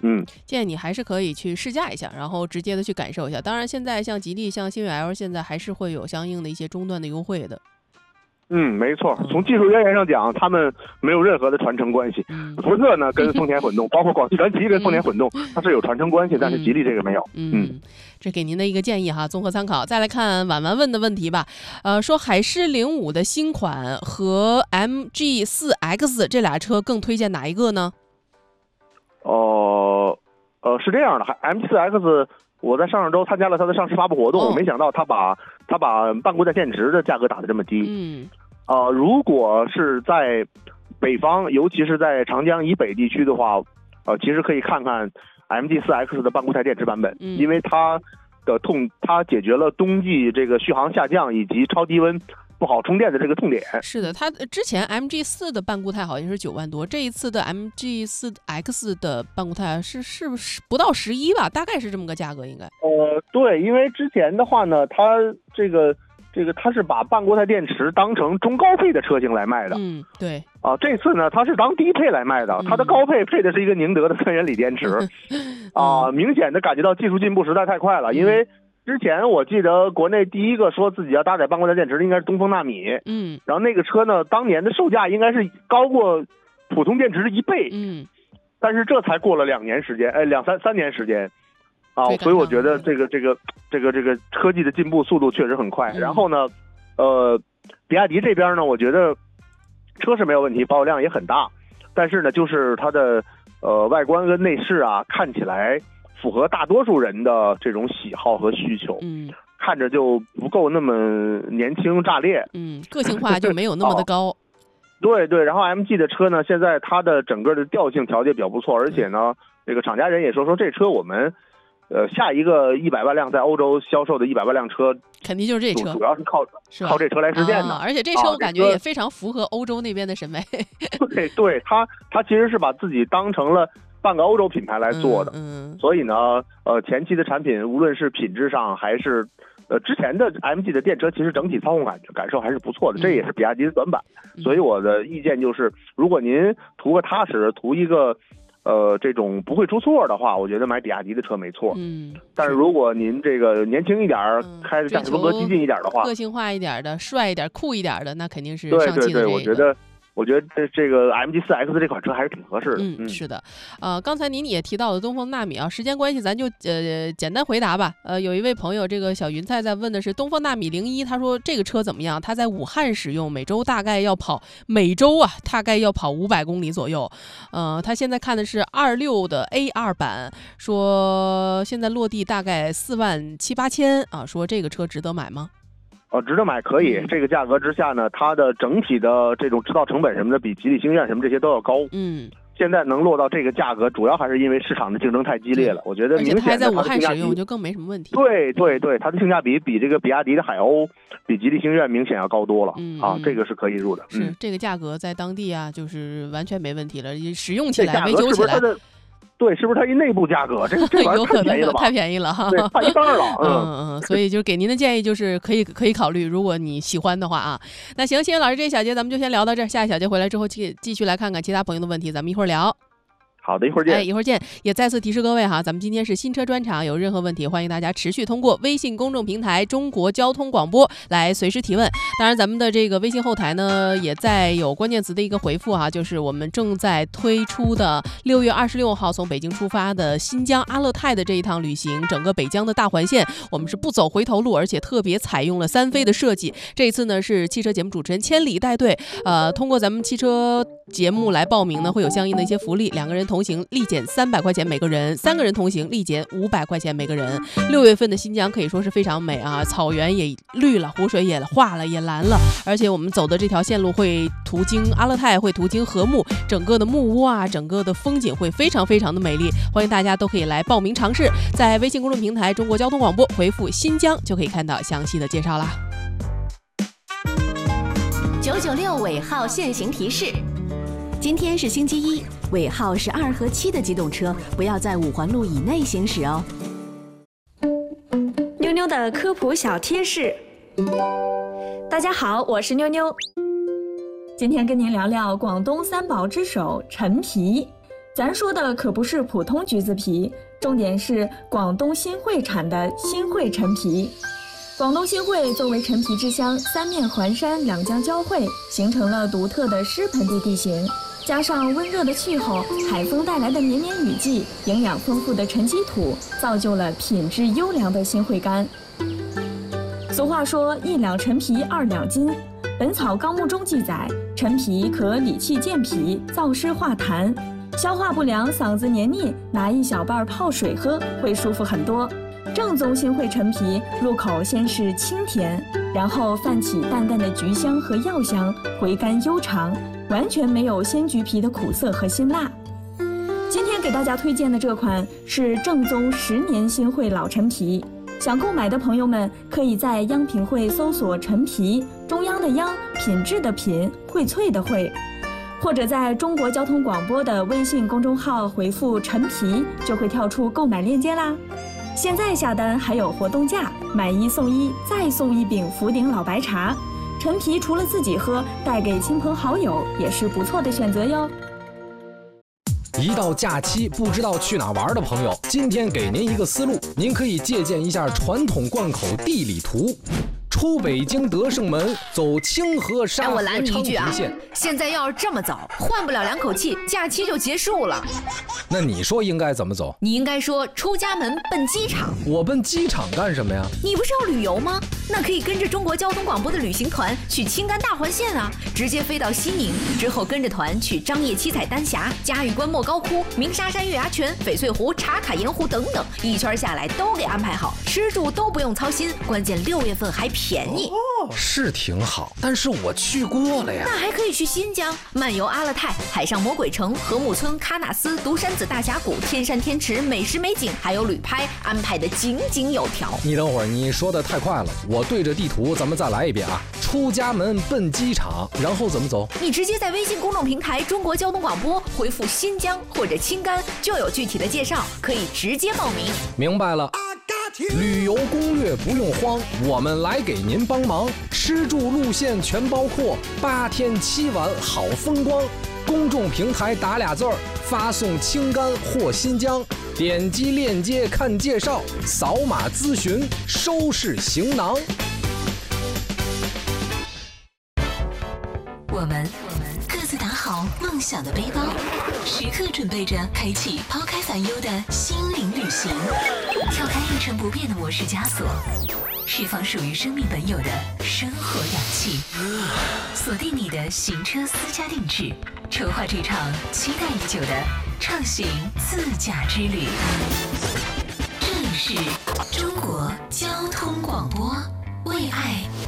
建议你还是可以去试驾一下，然后直接的去感受一下。当然，现在像吉利、像星越 L， 现在还是会有相应的一些终端的优惠的。 没错，从技术渊源上讲，他们没有任何的传承关系。福特呢跟丰田混动，包括广汽传祺跟丰田混动，它是有传承关系，但是吉利这个没有。 这给您的一个建议哈，综合参考。再来看婉婉问的问题吧，说海狮05的新款和 MG4X 这俩车更推荐哪一个呢？ 是这样的，MG4X 我在上周参加了它的上市发布活动，我没想到它把半固态电池的价格打得这么低。如果是在北方，尤其是在长江以北地区的话，其实可以看看 MG4X 的半固态电池版本，因为它解决了冬季这个续航下降以及超低温不好充电的这个痛点。 是的，它之前 MG4 的半固态好像是9万多，这一次的 MG4X 的半固态是不是不到11吧？大概是这么个价格应该。 对，因为之前的话呢，它它是把半固态电池当成中高配的车型来卖的。 对。 这次呢，它是当低配来卖的，它的高配配的是一个宁德的3元锂电池。明显的感觉到技术进步实在太快了，因为之前我记得国内第一个说自己要搭载半固态电池的应该是东风纳米。然后那个车呢，当年的售价应该是高过普通电池的1倍。但是这才过了2年时间，3年时间。所以我觉得这个科技的进步速度确实很快。然后呢，比亚迪这边呢，我觉得车是没有问题，保有量也很大，但是呢，就是它的外观跟内饰啊，看起来符合大多数人的这种喜好和需求。看着就不够那么年轻炸裂。 个性化就没有那么的高。 对，然后 MG 的车呢，现在它的整个的调性调节比较不错，而且呢，这个厂家人也说这车我们下一个100万辆在欧洲销售的100万辆车， 肯定就是这车， 主要是靠这车来实现的。 而且这车我感觉也非常符合欧洲那边的审美。 对，它其实是把自己当成了半个欧洲品牌来做的。所以呢，前期的产品无论是品质上还是之前的 MG 的电车，其实整体操控感受还是不错的，这也是比亚迪的短板。所以我的意见就是，如果您图个踏实，图一个这种不会出错的话，我觉得买比亚迪的车没错。但是如果您这个年轻一点，开的驾驶风格激进一点的话， 个性化一点的，帅一点，酷一点的，那肯定是上汽的。 对，我觉得这个 MG4X 这款车还是挺合适的。 是的。刚才您也提到了东风纳米啊，时间关系咱就简单回答吧。有一位朋友，这个小云菜在问的是东风纳米01，他说这个车怎么样？他在武汉使用，每周大概要跑500公里左右。他现在看的是26的 A2 版，说现在落地大概4万7、8千啊，说这个车值得买吗？ 值得买，可以。这个价格之下呢，它的整体的这种制造成本什么的，比吉利星越什么这些都要高。现在能落到这个价格，主要还是因为市场的竞争太激烈了。我觉得明显的它的性价比，而且它还在武汉使用， 就更没什么问题。 对，它的性价比比这个比亚迪的海鸥，比吉利星越明显要高多了。这个是可以入的。 是这个价格在当地啊，就是完全没问题了，使用起来、维修起来。 对，是不是它一内部价格？这有可能太便宜了哈， 对，差一半了。 所以就是给您的建议就是可以考虑，如果你喜欢的话啊。那行，谢谢老师，这一小节咱们就先聊到这儿，下一小节回来之后继续来看看其他朋友的问题，咱们一会儿聊。 好的，一会儿见。 一会儿见。也再次提示各位哈，咱们今天是新车专场，有任何问题欢迎大家持续通过微信公众平台中国交通广播来随时提问。当然咱们的这个微信后台呢也在有关键词的一个回复哈，就是我们正在推出的6月26号从北京出发的新疆阿勒泰的这一趟旅行，整个北疆的大环线我们是不走回头路，而且特别采用了3飞的设计。这一次呢是汽车节目主持人千里带队，通过咱们汽车节目来报名呢会有相应的一些福利，2个人同行立减300块钱每个人，3个人同行立减500块钱每个人。6月份的新疆可以说是非常美啊，草原也绿了，湖水也化了，也蓝了，而且我们走的这条线路会途经阿勒泰，会途经禾木，整个的木屋啊，整个的风景会非常非常的美丽，欢迎大家都可以来报名尝试。在微信公众平台中国交通广播回复新疆就可以看到详细的介绍啦。 996尾号限行提示，今天是星期一，尾号是2和7的机动车不要在5环路以内行驶哦。 妞妞的科普小贴士。大家好，我是妞妞。今天跟您聊聊广东3宝之首陈皮。 咱说的可不是普通橘子皮，重点是广东新会产的新会陈皮。广东新会作为陈皮之乡，三面环山，两江交汇，形成了独特的湿盆地地形，加上温热的气候，海风带来的绵绵雨季，营养丰富的沉积土，造就了品质优良的新会柑。俗话说1两陈皮2两金，《本草纲目》中记载，陈皮可理气健脾，燥湿化痰，消化不良、嗓子黏腻，拿一小半泡水喝会舒服很多。正宗新会陈皮入口先是清甜，然后泛起淡淡的橘香和药香，回甘悠长，完全没有鲜橘皮的苦涩和辛辣。今天给大家推荐的这款是正宗10年新会老陈皮，想购买的朋友们可以在央品汇搜索陈皮，中央的央，品质的品，荟萃的荟，或者在中国交通广播的微信公众号回复陈皮，就会跳出购买链接啦。现在下单还有活动价，买1送1，再送1饼福鼎老白茶。陈皮除了自己喝，带给亲朋好友也是不错的选择哟。 一到假期不知道去哪玩的朋友，今天给您一个思路，您可以借鉴一下传统贯口地理图。出北京德胜门，走清河沙河昌平线。 现在要是这么走，换不了2口气，假期就结束了。 那你说应该怎么走？ 你应该说出家门奔机场。 我奔机场干什么呀？ 你不是要旅游吗？那可以跟着中国交通广播的旅行团去青甘大环线啊，直接飞到西宁，之后跟着团去张掖七彩丹霞、嘉峪关莫高窟、鸣沙山月牙泉、翡翠湖、茶卡盐湖等等，一圈下来都给安排好，吃住都不用操心，关键6月份还便宜。 是挺好，但是我去过了呀。 那还可以去新疆漫游阿勒泰、海上魔鬼城、禾木村、喀纳斯、独山子大峡谷、天山天池，美食美景还有旅拍，安排的井井有条。 你等会儿，你说的太快了，我对着地图咱们再来一遍啊。出家门奔机场，然后怎么走？ 你直接在微信公众平台中国交通广播回复新疆或者青甘，就有具体的介绍，可以直接报名。 明白了。旅游攻略不用慌，我们来给您帮忙，吃住路线全包括，8天7晚好风光。公众平台打俩字儿，发送青甘或新疆，点击链接看介绍，扫码咨询，收拾行囊。 我们各自打好梦想的背包，时刻准备着开启抛开烦忧的心灵旅行，跳开一成不变的模式枷锁，释放属于生命本有的生活氧气，锁定你的行车私家定制，筹划这场期待已久的畅行自驾之旅。这里是中国交通广播，为爱